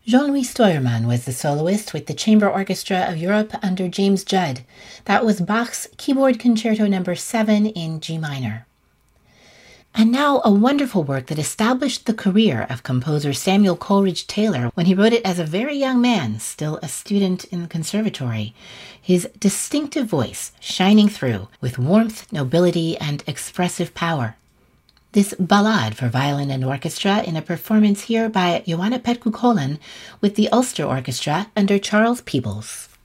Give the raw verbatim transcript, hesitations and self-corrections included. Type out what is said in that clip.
Jean-Louis Steuermann was the soloist with the Chamber Orchestra of Europe under James Judd. That was Bach's Keyboard Concerto number seven in G minor. And now a wonderful work that established the career of composer Samuel Coleridge Taylor when he wrote it as a very young man, still a student in the conservatory. His distinctive voice shining through with warmth, nobility, and expressive power. This ballade for violin and orchestra in a performance here by Johanna Petku-Kolen with the Ulster Orchestra under Charles Peebles.